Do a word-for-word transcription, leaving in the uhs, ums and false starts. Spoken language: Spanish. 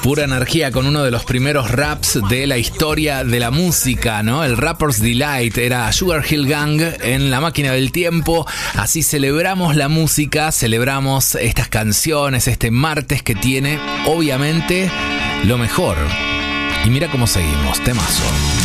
Pura energía con uno de los primeros raps de la historia de la música, ¿no? El Rapper's Delight era Sugar Hill Gang en La Máquina del Tiempo. Así celebramos la música, celebramos estas canciones, este martes que tiene, obviamente, lo mejor. Y mira cómo seguimos, temazo.